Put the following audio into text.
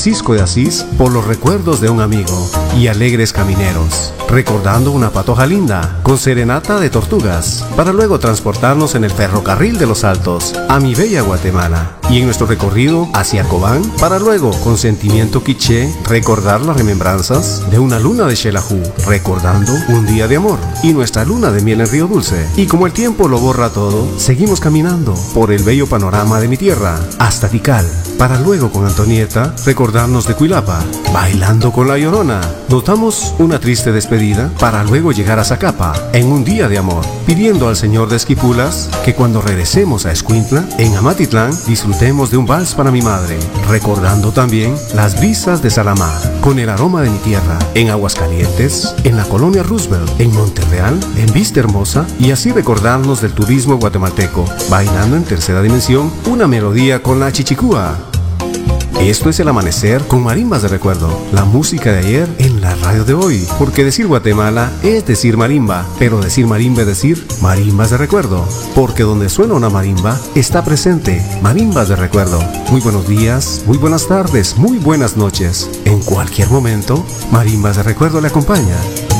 Francisco de Asís por los recuerdos de un amigo y alegres camineros, recordando una patoja linda con serenata de tortugas, para luego transportarnos en el ferrocarril de los Altos a mi bella Guatemala, y en nuestro recorrido hacia Cobán, para luego con sentimiento quiché recordar las remembranzas de una luna de Xelajú, recordando un día de amor y nuestra luna de miel en Río Dulce. Y como el tiempo lo borra todo, seguimos caminando por el bello panorama de mi tierra hasta Tikal, para luego con Antonieta recordarnos de Cuilapa, bailando con la Llorona. Notamos una triste despedida para luego llegar a Zacapa en un día de amor, pidiendo al señor de Esquipulas que cuando regresemos a Escuintla, en Amatitlán, disfrutemos de un vals para mi madre, recordando también las brisas de Salamá, con el aroma de mi tierra, en Aguascalientes, en la colonia Roosevelt, en Monterreal, en Vista Hermosa, y así recordarnos del turismo guatemalteco, bailando en tercera dimensión una melodía con la chichicúa. Esto es el amanecer con marimbas de recuerdo, la música de ayer en la radio de hoy, porque decir Guatemala es decir marimba, pero decir marimba es decir marimbas de recuerdo, porque donde suena una marimba está presente marimbas de recuerdo. Muy buenos días, muy buenas tardes, muy buenas noches. En cualquier momento, marimbas de recuerdo le acompaña.